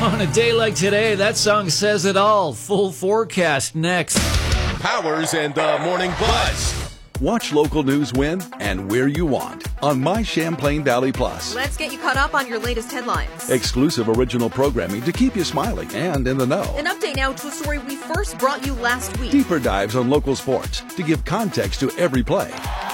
On a day like today, that song says it all. Full forecast next. Powers and the Morning Buzz. Watch local news when and where you want on My Champlain Valley Plus. Let's get you caught up on your latest headlines. Exclusive original programming to keep you smiling and in the know. An update now to a story we first brought you last week. Deeper dives on local sports to give context to every play.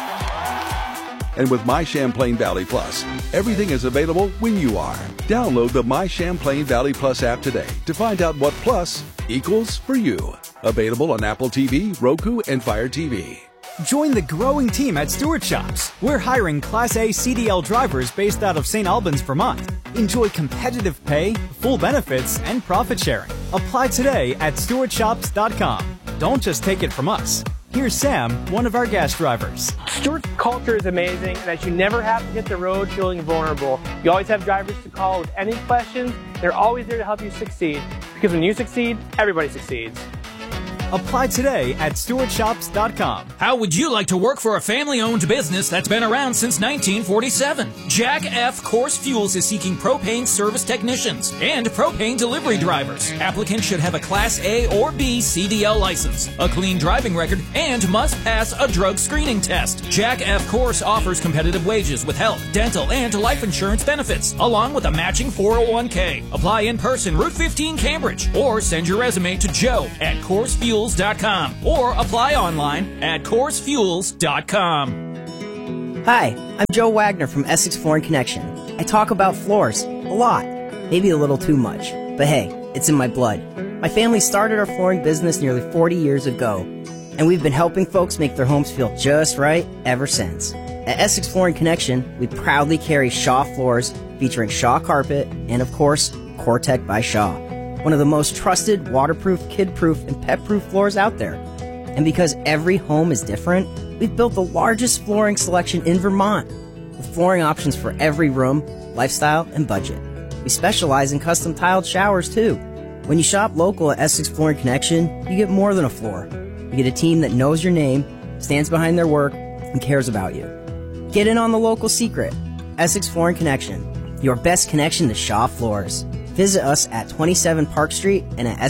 And with My Champlain Valley Plus, everything is available when you are. Download the My Champlain Valley Plus app today to find out what Plus equals for you. Available on Apple TV, Roku, and Fire TV. Join the growing team at Stewart Shops. We're hiring Class A CDL drivers based out of St. Albans, Vermont. Enjoy competitive pay, full benefits, and profit sharing. Apply today at stewartshops.com. Don't just take it from us. Here's Sam, one of our guest drivers. Stewart's culture is amazing that you never have to hit the road feeling vulnerable. You always have drivers to call with any questions. They're always there to help you succeed. Because when you succeed, everybody succeeds. Apply today at stewartshops.com. How would you like to work for a family-owned business that's been around since 1947? Jack F. Course Fuels is seeking propane service technicians and propane delivery drivers. Applicants should have a Class A or B CDL license, a clean driving record, and must pass a drug screening test. Jack F. Course offers competitive wages with health, dental, and life insurance benefits, along with a matching 401k. Apply in person, Route 15, Cambridge, or send your resume to joe@coursefuels.com or apply online at coursefuels.com. Hi, I'm Joe Wagner from Essex Flooring Connection. I talk about floors a lot, maybe a little too much, but hey, it's in my blood. My family started our flooring business nearly 40 years ago, and we've been helping folks make their homes feel just right ever since. At Essex Flooring Connection, we proudly carry Shaw floors featuring Shaw carpet and, of course, Cortec by Shaw. One of the most trusted, waterproof, kid-proof, and pet-proof floors out there. And because every home is different, we've built the largest flooring selection in Vermont, with flooring options for every room, lifestyle, and budget. We specialize in custom tiled showers, too. When you shop local at Essex Flooring Connection, you get more than a floor. You get a team that knows your name, stands behind their work, and cares about you. Get in on the local secret. Essex Flooring Connection, your best connection to Shaw floors. Visit us at 27 Park Street and at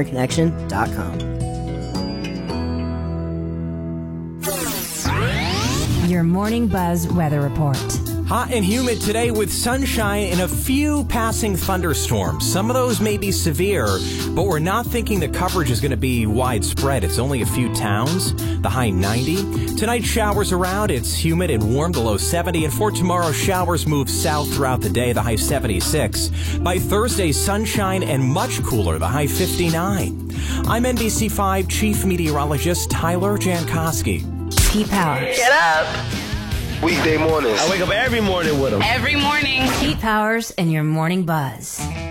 EssexFlooringConnection.com. Your Morning Buzz weather report. Hot and humid today with sunshine and a few passing thunderstorms. Some of those may be severe, but we're not thinking the coverage is going to be widespread. It's only a few towns. The high 90. Tonight, showers around. It's humid and warm, the low 70. And for tomorrow, showers move south throughout the day, the high 76. By Thursday, sunshine and much cooler, the high 59. I'm NBC5 Chief Meteorologist Tyler Jankowski. Pete Powers. Get up! Weekday mornings. I wake up every morning with him. Every morning. Pete Powers and your Morning Buzz.